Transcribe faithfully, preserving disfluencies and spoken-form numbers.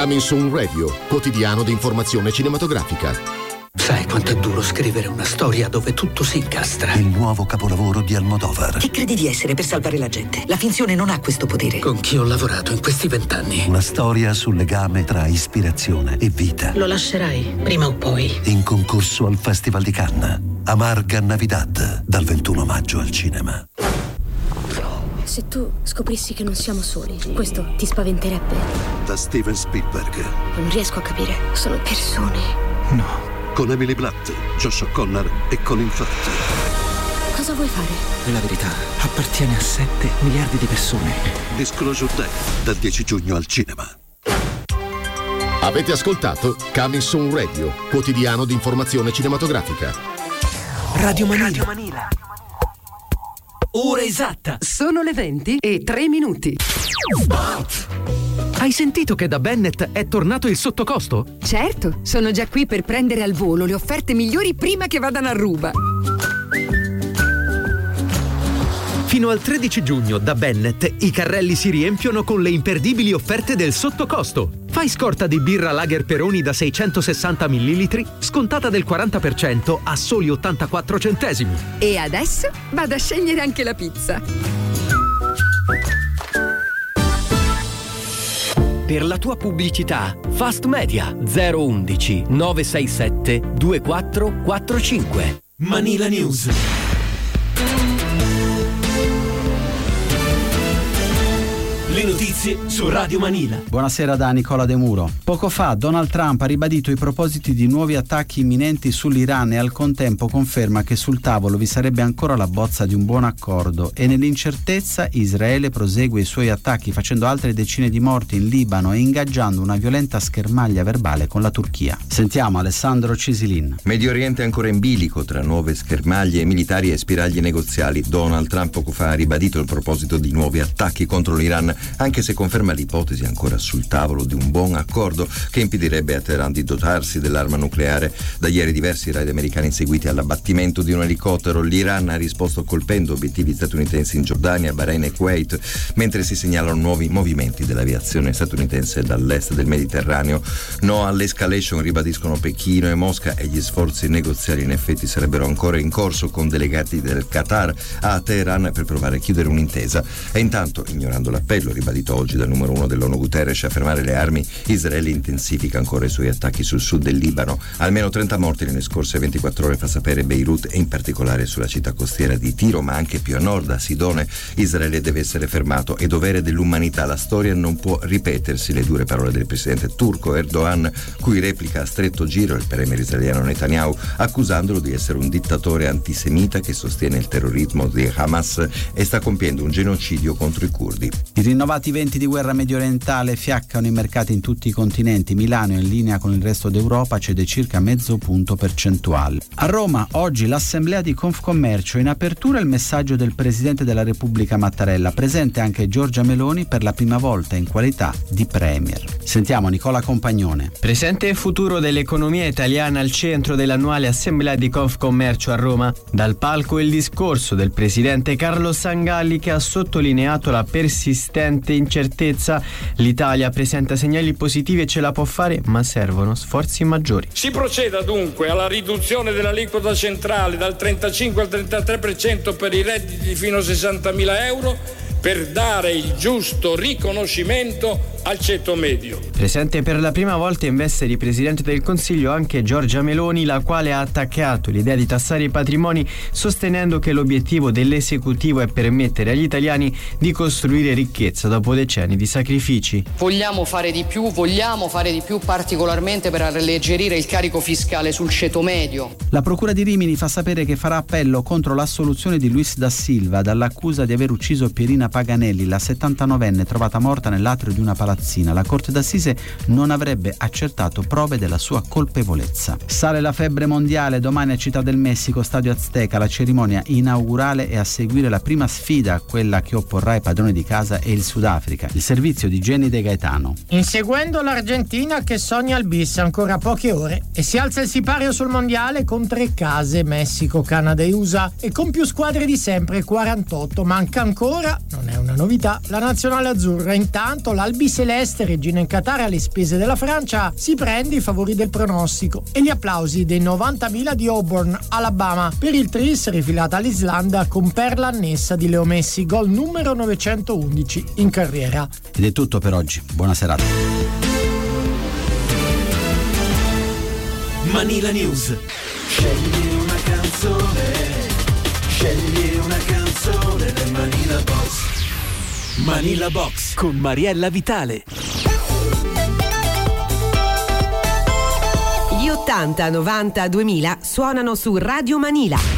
Coming Soon Radio, quotidiano di informazione cinematografica. Sai quanto è duro scrivere una storia dove tutto si incastra? Il nuovo capolavoro di Almodovar. Chi credi di essere per salvare la gente? La finzione non ha questo potere. Con chi ho lavorato in questi vent'anni? Una storia sul legame tra ispirazione e vita. Lo lascerai, prima o poi. In concorso al Festival di Cannes. Amarga Navidad, dal ventuno maggio al cinema. Se tu scoprissi che non siamo soli, questo ti spaventerebbe? Da Steven Spielberg. Non riesco a capire. Sono persone. No. Con Emily Blunt, Josh O'Connor e Colin Firth. Cosa vuoi fare? La verità appartiene a sette miliardi di persone. Disclosure Day, dal dieci giugno al cinema. Avete ascoltato Coming Soon Radio, quotidiano di informazione cinematografica. Radio Manila. Radio Manila. Ora esatta. Sono le venti e tre minuti. Hai sentito che da Bennett è tornato il sottocosto? Certo, sono già qui per prendere al volo le offerte migliori prima che vadano a ruba. Fino al tredici giugno da Bennett i carrelli si riempiono con le imperdibili offerte del sottocosto. Fai scorta di birra Lager Peroni da seicentosessanta millilitri, scontata del quaranta per cento a soli ottantaquattro centesimi. E adesso vado a scegliere anche la pizza. Per la tua pubblicità, Fast Media zero undici nove sei sette due quattro quattro cinque. Manila News. Le notizie su Radio Manila. Buonasera da Nicola De Muro. Poco fa Donald Trump ha ribadito i propositi di nuovi attacchi imminenti sull'Iran e al contempo conferma che sul tavolo vi sarebbe ancora la bozza di un buon accordo e nell'incertezza Israele prosegue i suoi attacchi facendo altre decine di morti in Libano e ingaggiando una violenta schermaglia verbale con la Turchia. Sentiamo Alessandro Cisilin. Medio Oriente è ancora in bilico tra nuove schermaglie militari e spiragli negoziali. Donald Trump poco fa ha ribadito il proposito di nuovi attacchi contro l'Iran, anche se conferma l'ipotesi ancora sul tavolo di un buon accordo che impedirebbe a Teheran di dotarsi dell'arma nucleare. Da ieri diversi raid americani seguiti all'abbattimento di un elicottero. L'Iran ha risposto colpendo obiettivi statunitensi in Giordania, Bahrain e Kuwait, mentre si segnalano nuovi movimenti dell'aviazione statunitense dall'est del Mediterraneo. No all'escalation, ribadiscono Pechino e Mosca, e gli sforzi negoziali in effetti sarebbero ancora in corso con delegati del Qatar a Teheran per provare a chiudere un'intesa. E intanto, ignorando l'appello ribadito oggi dal numero uno dell'ONU Guterres a fermare le armi, Israele intensifica ancora i suoi attacchi sul sud del Libano. Almeno trenta morti nelle scorse ventiquattro ore, fa sapere Beirut, e in particolare sulla città costiera di Tiro, ma anche più a nord, a Sidone. Israele deve essere fermato, è dovere dell'umanità. La storia non può ripetersi, le dure parole del presidente turco Erdogan, cui replica a stretto giro il premier israeliano Netanyahu, accusandolo di essere un dittatore antisemita che sostiene il terrorismo di Hamas e sta compiendo un genocidio contro i curdi. I rinnovati venti di guerra mediorientale fiaccano i mercati in tutti i continenti. Milano, in linea con il resto d'Europa, cede circa mezzo punto percentuale. A Roma oggi l'assemblea di Confcommercio. In apertura il messaggio del Presidente della Repubblica Mattarella, presente anche Giorgia Meloni per la prima volta in qualità di Premier. Sentiamo Nicola Compagnone. Presente e futuro dell'economia italiana al centro dell'annuale assemblea di Confcommercio a Roma. Dal palco il discorso del Presidente Carlo Sangalli, che ha sottolineato la persistente incertezza. L'Italia presenta segnali positivi e ce la può fare, ma servono sforzi maggiori. Si proceda dunque alla riduzione dell'aliquota centrale dal trentacinque al trentatré per cento per i redditi fino a sessantamila euro, per dare il giusto riconoscimento al ceto medio. Presente per la prima volta in veste di Presidente del Consiglio anche Giorgia Meloni, la quale ha attaccato l'idea di tassare i patrimoni, sostenendo che l'obiettivo dell'esecutivo è permettere agli italiani di costruire ricchezza dopo decenni di sacrifici. Vogliamo fare di più, vogliamo fare di più particolarmente per alleggerire il carico fiscale sul ceto medio. La Procura di Rimini fa sapere che farà appello contro l'assoluzione di Luis da Silva dall'accusa di aver ucciso Pierina Paganelli, la settantanovenne trovata morta nell'atrio di una palazzina. La Corte d'Assise non avrebbe accertato prove della sua colpevolezza. Sale la febbre mondiale. Domani a Città del Messico, Stadio Azteca, la cerimonia inaugurale e a seguire la prima sfida, quella che opporrà i padroni di casa e il Sudafrica. Il servizio di Jenny De Gaetano. Inseguendo l'Argentina che sogna il bis, ancora poche ore e si alza il sipario sul mondiale con tre case, Messico, Canada e U S A, e con più squadre di sempre, quarantotto. Manca ancora, non è una novità, la nazionale azzurra. Intanto l'Albi celeste, regina in Qatar alle spese della Francia, si prende i favori del pronostico e gli applausi dei novantamila di Auburn, Alabama, per il tris rifilata all'Islanda con perla annessa di Leo Messi, gol numero novecentoundici in carriera. Ed è tutto per oggi, buona serata. Manila News. Scegli una canzone, scegli una canzone del Manila Box. Manila Box con Mariella Vitale. Gli ottanta, novanta, duemila suonano su Radio Manila.